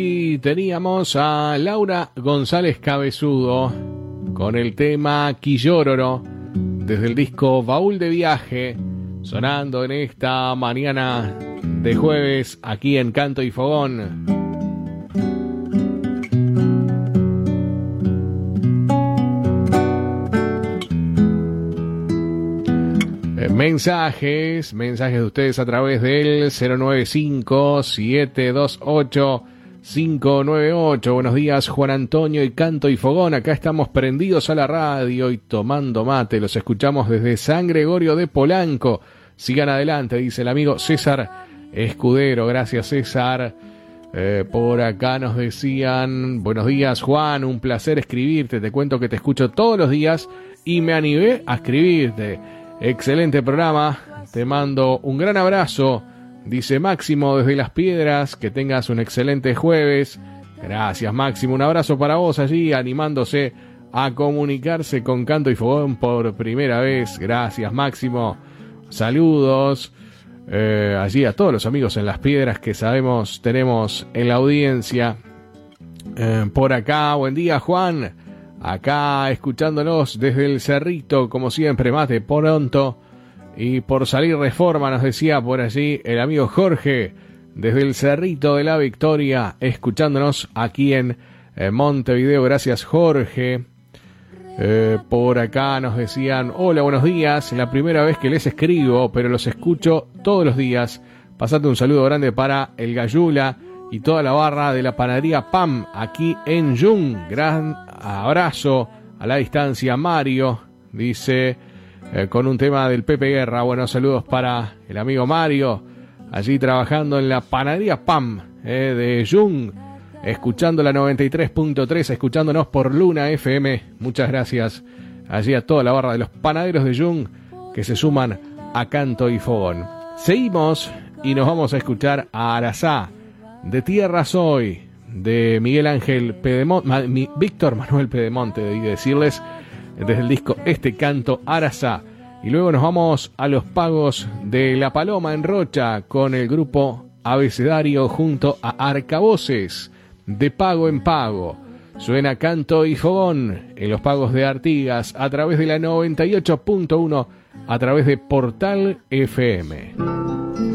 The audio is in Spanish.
Y teníamos a Laura González Cabezudo con el tema Quillóroro desde el disco Baúl de Viaje, sonando en esta mañana de jueves aquí en Canto y Fogón. Mensajes de ustedes a través del 095-728-598. Buenos días, Juan Antonio y Canto y Fogón. Acá estamos prendidos a la radio y tomando mate. Los escuchamos desde San Gregorio de Polanco. Sigan adelante, dice el amigo César Escudero. Gracias, César. Por acá nos decían: buenos días, Juan, un placer escribirte. Te cuento que te escucho todos los días y me animé a escribirte. Excelente programa, te mando un gran abrazo, dice Máximo desde Las Piedras, que tengas un excelente jueves. Gracias, Máximo, un abrazo para vos allí, animándose a comunicarse con Canto y Fogón por primera vez. Gracias, Máximo, saludos allí a todos los amigos en Las Piedras que sabemos tenemos en la audiencia. Por acá, buen día, Juan. Acá escuchándonos desde el Cerrito, como siempre, más de pronto. Y por salir Reforma, nos decía por allí el amigo Jorge, desde el Cerrito de la Victoria, escuchándonos aquí en Montevideo. Gracias, Jorge. Por acá nos decían: hola, buenos días. La primera vez que les escribo, pero los escucho todos los días. Pasate un saludo grande para el Gallula y toda la barra de la panadería PAM aquí en Jung. Gran abrazo a la distancia, Mario, dice, con un tema del Pepe Guerra. Buenos saludos para el amigo Mario, allí trabajando en la panadería PAM de Jung, escuchando la 93.3, escuchándonos por Luna FM. Muchas gracias allí a toda la barra de los panaderos de Jung que se suman a Canto y Fogón. Seguimos y nos vamos a escuchar a Arazá, de Tierra Soy, de Miguel Ángel Pedemonte, Víctor Manuel Pedemonte, debí decirles, desde el disco Este Canto, Arazá. Y luego nos vamos a los pagos de La Paloma en Rocha con el grupo Abecedario junto a Arcavoces, de Pago en Pago. Suena Canto y Fogón en los pagos de Artigas a través de la 98.1, a través de Portal FM.